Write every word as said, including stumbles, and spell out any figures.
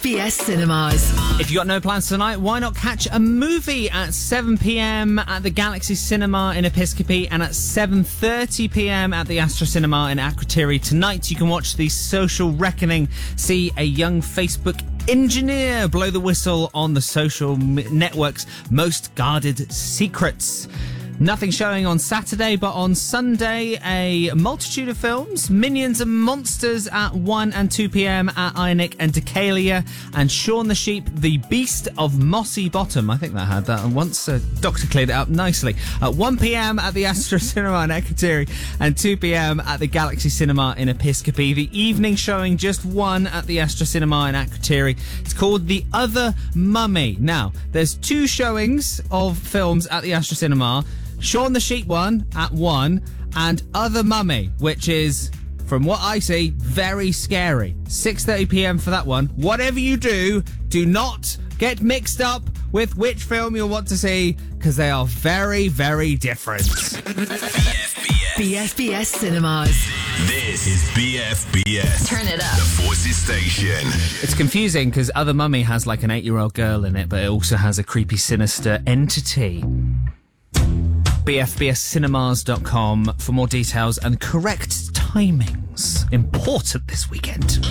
B S Cinemas. If you got no plans tonight, why not catch a movie at seven p.m. at the Galaxy Cinema in Episcopi and at seven thirty p.m. at the Astra Cinema in Akrotiri. Tonight you can watch The Social Reckoning, see a young Facebook engineer blow the whistle on the social network's most guarded secrets. Nothing showing on Saturday, but on Sunday, a multitude of films. Minions and Monsters at one and two p.m. at Ionic and Decalia. And Shaun the Sheep, The Beast of Mossy Bottom. I think that had that once. Uh, Doctor cleared it up nicely. At one p.m. at the Astra Cinema in Akrotiri and two p.m. at the Galaxy Cinema in Episcopi. The evening showing, just one at the Astra Cinema in Akrotiri. It's called The Other Mummy. Now, there's two showings of films at the Astra Cinema. Shaun the Sheep one at one and Other Mummy, which is, from what I see, very scary. six thirty p.m. for that one. Whatever you do, do not get mixed up with which film you'll want to see, because they are very, very different. B F B S Cinemas. This is B F B S. Turn it up. The Voices Station. It's confusing because Other Mummy has like an eight-year-old girl in it, but it also has a creepy, sinister entity. B F B S cinemas dot com for more details and correct timings. Important this weekend.